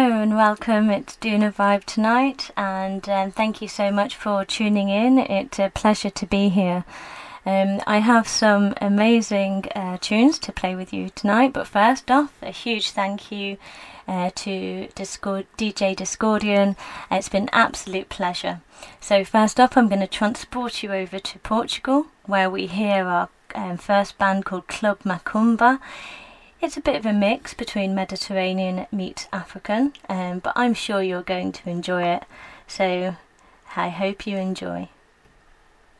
and welcome. It's Duna Vibe tonight, and thank you so much for tuning in. It's a pleasure to be here. I have some amazing tunes to play with you tonight, but first off, a huge thank you to DJ Discordian. It's been an absolute pleasure. So first up, I'm going to transport you over to Portugal, where we hear our first band called Club Macumba. It's a bit of a mix between Mediterranean meets African, but I'm sure you're going to enjoy it. So I hope you enjoy.